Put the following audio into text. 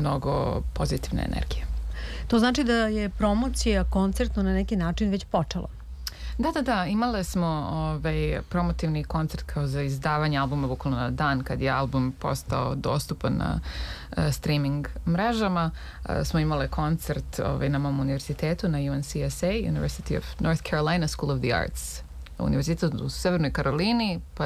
mnogo pozitivne energije. To znači da je promocija koncertno na neki način već počela? Da, imale smo promotivni koncert kao za izdavanje albuma bukvalno na dan kad je album postao dostupan na streaming mrežama. Smo imale koncert na mom univerzitetu, na UNCSA, University of North Carolina School of the Arts, univerzitet u Severnoj Karolini, pa